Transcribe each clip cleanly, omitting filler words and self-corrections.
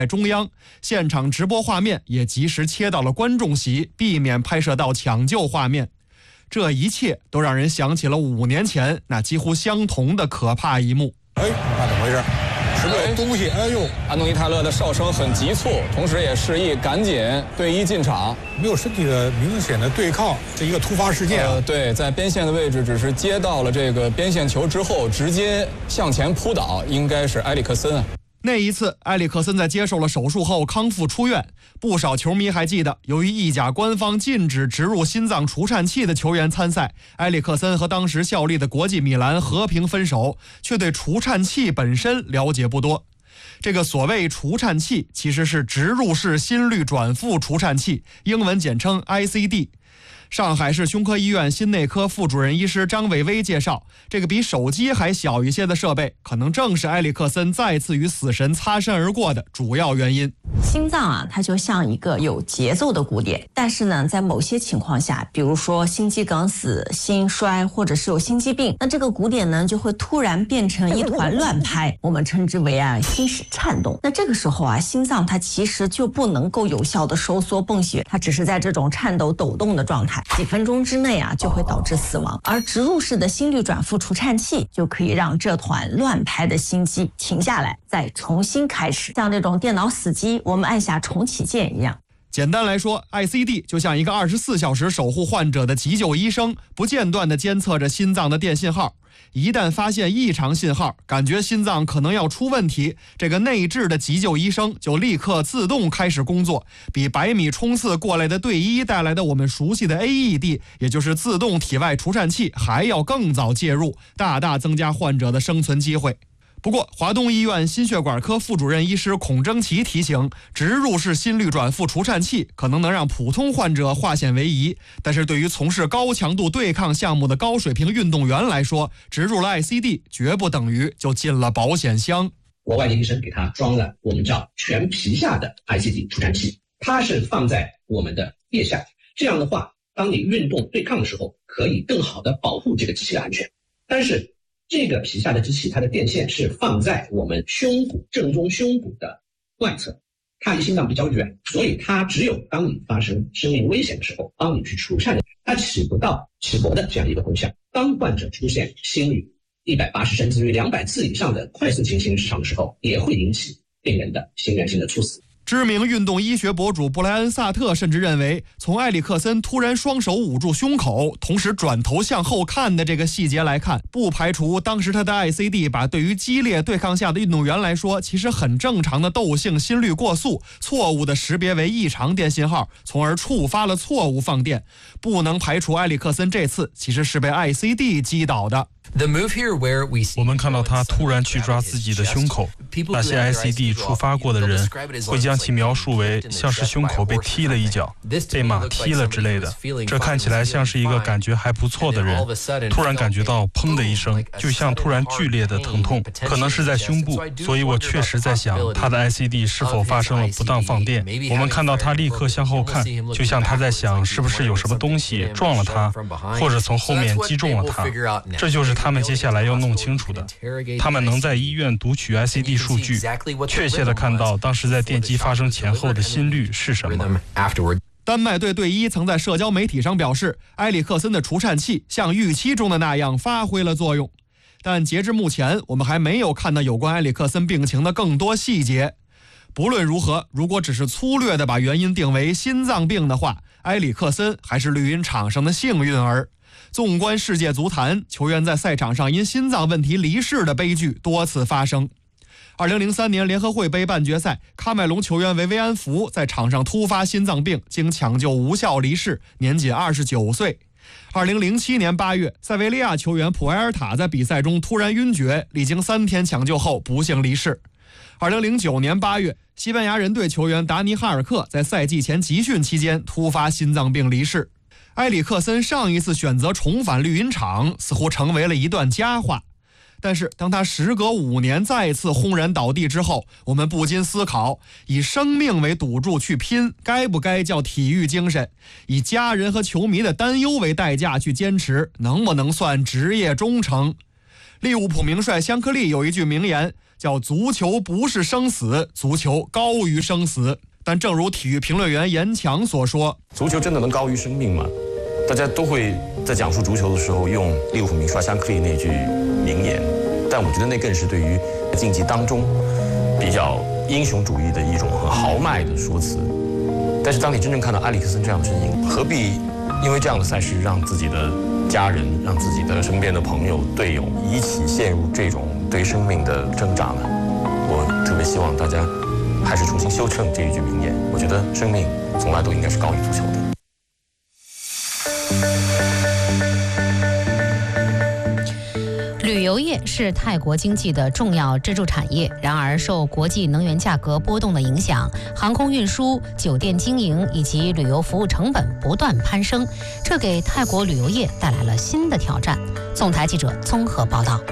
在中央，现场直播画面也及时切到了观众席，避免拍摄到抢救画面。这一切都让人想起了5年前那几乎相同的可怕一幕。 你看怎么回事？是不是有东西？哎呦！ 安东尼泰勒的哨声很急促，同时也示意赶紧队医进场。 没有身体的明显的对抗，这一个突发事件啊。 对，在边线的位置，只是接到了这个边线球之后，直接向前扑倒，应该是埃里克森啊。 那一次，埃里克森在接受了手术后康复出院。不少球迷还记得，由于意甲官方禁止植入心脏除颤器的球员参赛，埃里克森和当时效力的国际米兰和平分手，却对除颤器本身了解不多。这个所谓除颤器其实是植入式心率转复除颤器，英文简称 ICD。上海市胸科医院心内科副主任医师张伟威介绍，这个比手机还小一些的设备，可能正是埃里克森再次与死神擦身而过的主要原因。 心脏啊，它就像一个有节奏的鼓点，但是呢，在某些情况下，比如说心肌梗死、心衰，或者是有心肌病，那这个鼓点呢，就会突然变成一团乱拍，我们称之为心室颤动。那这个时候啊，心脏它其实就不能够有效的收缩泵血，它只是在这种颤抖抖动的状态，几分钟之内啊，就会导致死亡。而植入式的心率转复除颤器就可以让这团乱拍的心肌停下来，再重新开始，像这种电脑死机，我们按下重启键一样。 简单来说 ，ICD 就像一个24小时守护患者的急救医生，不间断地监测着心脏的电信号。一旦发现异常信号，感觉心脏可能要出问题，这个内置的急救医生就立刻自动开始工作，比100米冲刺过来的队医带来的我们熟悉的 AED， 也就是自动体外除颤器，还要更早介入，大大增加患者的生存机会。不过，华东医院心血管科副主任医师孔征奇提醒，植入式心率转复除颤器可能能让普通患者化险为夷，但是对于从事高强度对抗项目的高水平运动员来说，植入了 ICD 绝不等于就进了保险箱。 国外的医生给他装了我们叫全皮下的 ICD 除颤器，它是放在我们的腋下，这样的话，当你运动对抗的时候，可以更好的保护这个机器的安全。但是这个皮下的机器，它的电线是放在我们胸骨正中胸骨的外侧，它离心脏比较远，所以它只有当你发生生命危险的时候，帮你去除颤的，它起不到起搏的这样一个功效。当患者出现心率180甚至于200次以上的快速进行失常的时候，也会引起病人的心源性的猝死。 知名运动医学博主布莱恩·萨特甚至认为，从埃里克森突然双手捂住胸口，同时转头向后看的这个细节来看，不排除当时他的 ICD 把对于激烈对抗下的运动员来说其实很正常的窦性心率过速错误的识别为异常电信号，从而触发了错误放电。不能排除埃里克森这次其实是被 ICD 击倒的。 我们看到他突然去抓自己的胸口，那些 ICD 触发过的人会将其描述为像是胸口被踢了一脚，被马踢了之类的。这看起来像是一个感觉还不错的人，突然感觉到砰的一声，就像突然剧烈的疼痛，可能是在胸部。所以我确实在想，他的 ICD 是否发生了不当放电。我们看到他立刻向后看，就像他在想是不是有什么东西撞了他，或者从后面击中了他。这就是他们接下来要弄清楚的。他们能在医院读取 ICD 数据，确切地看到当时在电击发生前后的心率是什么。 丹麦队队医曾在社交媒体上表示，埃里克森的除颤器像预期中的那样发挥了作用。但截至目前，我们还没有看到有关埃里克森病情的更多细节。不论如何，如果只是粗略地把原因定为心脏病的话，埃里克森还是绿茵场上的幸运儿。纵观世界足坛，球员在赛场上因心脏问题离世的悲剧多次发生。2003年联合会杯半决赛，喀麦隆球员维维安福在场上突发心脏病，经抢救无效离世，年仅29岁。2007年8月，塞维利亚球员普埃尔塔在比赛中突然晕厥，历经3天抢救后不幸离世。2009年8月，西班牙人队球员达尼哈尔克在赛季前集训期间突发心脏病离世。埃里克森上一次选择重返绿茵场，似乎成为了一段佳话。但是当他时隔5年再次轰然倒地之后，我们不禁思考，以生命为赌注去拼，该不该叫体育精神？以家人和球迷的担忧为代价去坚持，能不能算职业忠诚？利物浦名帅香克利有一句名言， 叫足球不是生死，足球高于生死。但正如体育评论员严强所说， 足球真的能高于生命吗？大家都会在讲述足球的时候用利物浦名刷香克利那句名言，但我觉得那更是对于竞技当中比较英雄主义的一种很豪迈的说辞。但是当你真正看到埃里克森这样的身影，何必因为这样的赛事让自己的家人、让自己的身边的朋友、队友一起陷入这种对生命的挣扎呢？我特别希望大家还是重新修正这一句名言。我觉得生命从来都应该是高于足球的。 旅游业是泰国经济的重要支柱产业，然而受国际能源价格波动的影响，航空运输、酒店经营以及旅游服务成本不断攀升，这给泰国旅游业带来了新的挑战。纵台记者综合报道。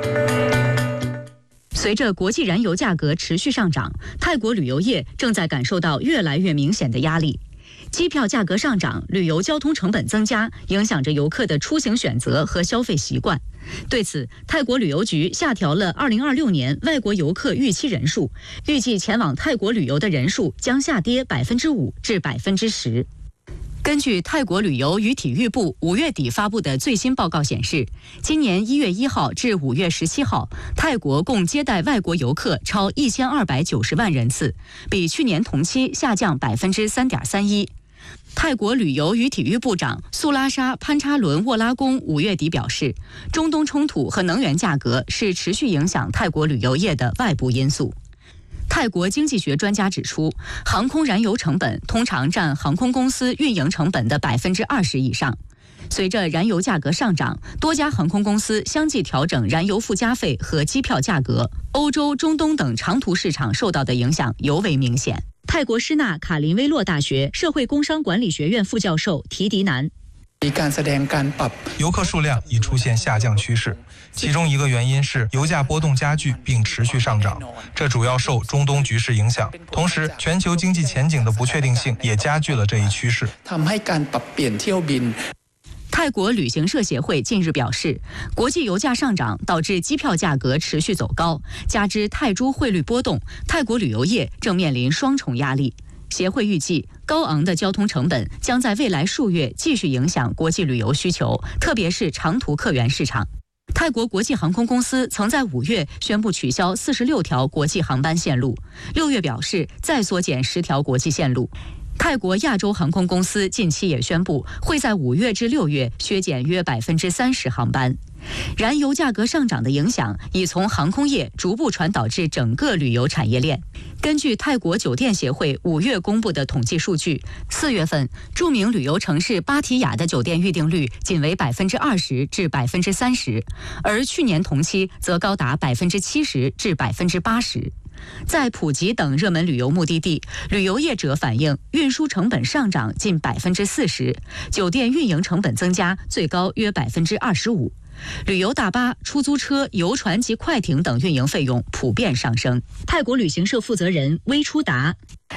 随着国际燃油价格持续上涨，泰国旅游业正在感受到越来越明显的压力。机票价格上涨，旅游交通成本增加，影响着游客的出行选择和消费习惯。对此，泰国旅游局下调了2026年外国游客预期人数，预计前往泰国旅游的人数将下跌5%至10%。根据泰国旅游与体育部5月底发布的最新报告显示，今年1月1号至5月17号，泰国共接待外国游客超1290万人次，比去年同期下降3.31%。泰国旅游与体育部长素拉沙潘查伦沃拉宫5月底表示，中东冲突和能源价格是持续影响泰国旅游业的外部因素。泰国经济学专家指出，航空燃油成本通常占航空公司运营成本的20%以上。随着燃油价格上涨，多家航空公司相继调整燃油附加费和机票价格，欧洲、中东等长途市场受到的影响尤为明显。泰国施纳卡林威洛大学社会工商管理学院副教授提迪南， 游客数量已出现下降趋势，其中一个原因是油价波动加剧并持续上涨，这主要受中东局势影响。同时，全球经济前景的不确定性也加剧了这一趋势。 泰国旅行社协会近日表示，国际油价上涨导致机票价格持续走高，加之泰铢汇率波动，泰国旅游业正面临双重压力。协会预计，高昂的交通成本将在未来数月继续影响国际旅游需求，特别是长途客源市场。泰国国际航空公司曾在5月宣布取消46条国际航班线路，6月表示再缩减10条国际线路。泰国亚洲航空公司近期也宣布，会在5月至6月削减约30%航班。燃油价格上涨的影响已从航空业逐步传导至整个旅游产业链。根据泰国酒店协会5月公布的统计数据，4月份著名旅游城市芭提雅的酒店预订率仅为20%至30%，而去年同期则高达70%至80%。在普吉等热门旅游目的地，旅游业者反映运输成本上涨近40%，酒店运营成本增加最高约25%。旅游大巴、出租车、游船及快艇等运营费用普遍上升。泰国旅行社负责人微初达，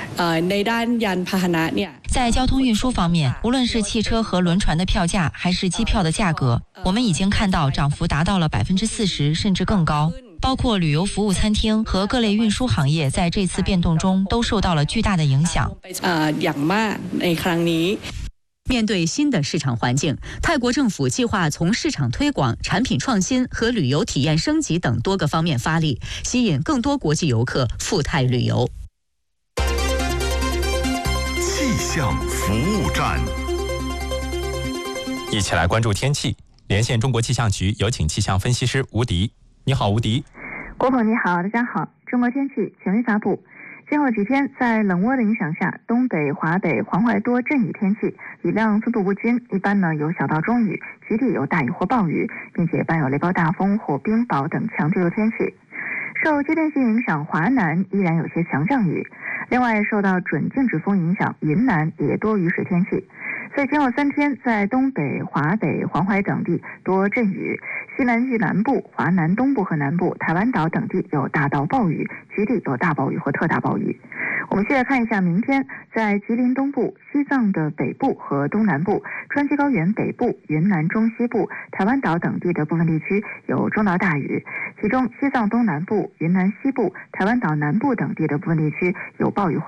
在交通运输方面，无论是汽车和轮船的票价，还是机票的价格，我们已经看到涨幅达到了40%甚至更高。包括旅游服务餐厅和各类运输行业在这次变动中都受到了巨大的影响。 面对新的市场环境，泰国政府计划从市场推广、产品创新和旅游体验升级等多个方面发力，吸引更多国际游客赴泰旅游。 气象服务站， 一起来关注天气。连线中国气象局，有请气象分析师吴迪。你好，吴迪。 国鹏你好，大家好。中国天气权威发布，今后几天在冷涡的影响下，东北、华北、黄淮多阵雨天气，雨量分布不均，一般呢有小到中雨，局地有大雨或暴雨，并且伴有雷暴大风或冰雹等强对流天气。受接电性影响，华南依然有些强降雨。另外，受到准静止风影响，云南也多雨水天气。 所以今后3天在东北、华北、黄淮等地多阵雨，西南域南部、华南东部和南部、台湾岛等地有大到暴雨，局地有大暴雨或特大暴雨。我们现在看一下明天在吉林东部、西藏的北部和东南部、川西高原北部、云南中西部、台湾岛等地的部分地区有中到大雨，其中西藏东南部、云南西部、台湾岛南部等地的部分地区有暴雨或